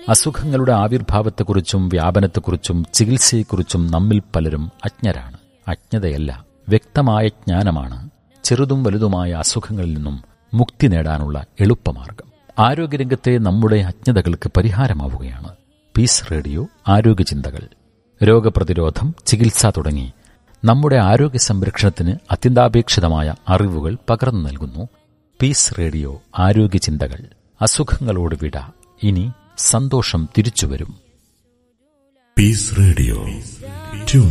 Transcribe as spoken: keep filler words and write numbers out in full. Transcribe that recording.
അസുഖങ്ങളുടെ ആവിർഭാവത്തെക്കുറിച്ചും വ്യാപനത്തെക്കുറിച്ചും ചികിത്സയെക്കുറിച്ചും നമ്മിൽ പലരും അജ്ഞരാണ്. അജ്ഞതയല്ല, വ്യക്തമായ ജ്ഞാനമാണ് ചെറുതും വലുതുമായ അസുഖങ്ങളിൽ നിന്നും മുക്തി നേടാനുള്ള എളുപ്പമാർഗം. ആരോഗ്യരംഗത്തെ നമ്മുടെ അജ്ഞതകൾക്ക് പരിഹാരമാവുകയാണ് പീസ് റേഡിയോ ആരോഗ്യചിന്തകൾ. രോഗപ്രതിരോധം, ചികിത്സ തുടങ്ങി നമ്മുടെ ആരോഗ്യ സംരക്ഷണത്തിന് അത്യന്താപേക്ഷിതമായ അറിവുകൾ പകർന്നു നൽകുന്നു പീസ് റേഡിയോ ആരോഗ്യചിന്തകൾ. അസുഖങ്ങളോട് വിട, ഇനി സന്തോഷം തിരിച്ചുവരും. Piece radio.